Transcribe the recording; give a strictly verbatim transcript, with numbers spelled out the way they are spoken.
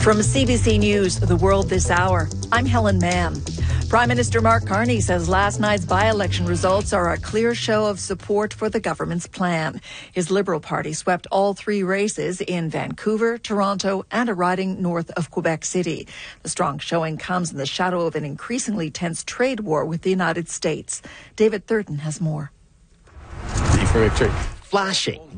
From C B C News, The World This Hour, I'm Helen Mann. Prime Minister Mark Carney says last night's by-election results are a clear show of support for the government's plan. His Liberal Party swept all three races in Vancouver, Toronto and a riding north of Quebec City. The strong showing comes in the shadow of an increasingly tense trade war with the United States. David Thurton has more. For victory. Flashing